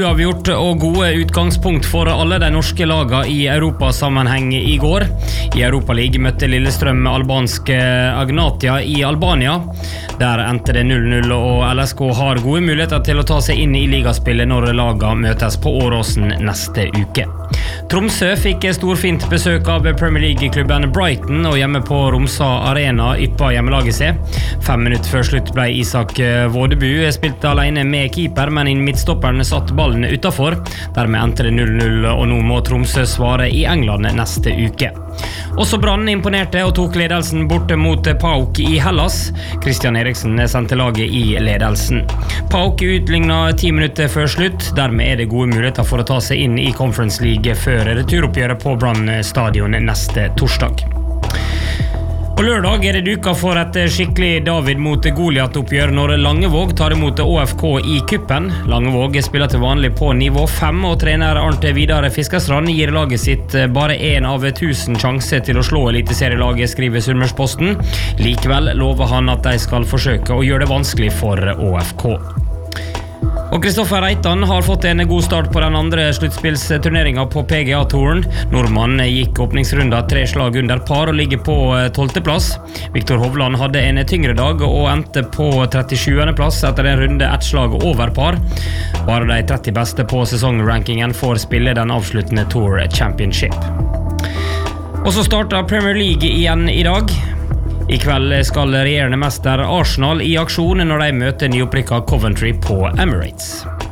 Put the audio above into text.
uavgjort og gode utgangspunkt for alle de norske lagene i Europasammenheng i går. I Europa League møtte Lillestrøm albanske Agnatia i Albania. Der endte det 0-0, og LSK har gode muligheter til å ta seg inn i ligaspillet når lagene møtes på Åråsen neste uke. Tromsø fikk storfint besøk av Premier League-klubben Brighton, og hjemme på Romsa Arena yppa hjemmelaget seg. 5 minutter før slutt ble Isak Vådebu spilt alene med keeper, men midtstopperen satt ballen utenfor. Dermed endte det 0-0, og nå må Tromsø svare i England neste uke. Også Brann imponerte og tok ledelsen borte mot PAOK i Hellas. Christian Eriksen sendte laget i ledelsen. PAOK utlignet 10 minutter før slutt. Dermed det gode muligheter for å ta seg inn i Conference League før returoppgjøret på Brann stadion neste torsdag. På lørdag det duka for et skikkelig David mot Goliat-oppgjør når Langevåg tar imot ÅFK i kuppen. Langevåg spiller til vanlig på nivå 5, og trener Arnt Vidar Fiskerstrand gir laget sitt bare 1 av 1000 sjanser til å slå eliteserielaget, skriver Sunnmørsposten. Likevel lover han at de skal forsøke å gjøre det vanskelig for ÅFK. Og Kristoffer Reitan har fått en god start på den andre sluttspillsturneringen på PGA-touren. Nordmann gikk åpningsrunda 3 slag under par og ligger på 12. plass. Viktor Hovland hadde en tyngre dag og endte på 37. plass etter en runde 1 slag over par. Bare de 30 beste på sesongrankingen får spille den avsluttende Tour Championship. Og så starter Premier League igjen i dag. I kveld skal regjerende mester Arsenal i aksjon når de møter nyopprykket Coventry på Emirates.